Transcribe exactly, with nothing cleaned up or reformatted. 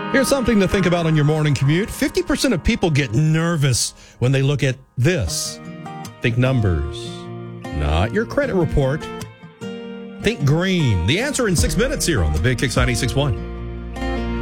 Here's something to think about on your morning commute. fifty percent of people get nervous when they look at this. Think numbers, not your credit report. Think green. The answer in six minutes here on the Big Kix ninety-six point one.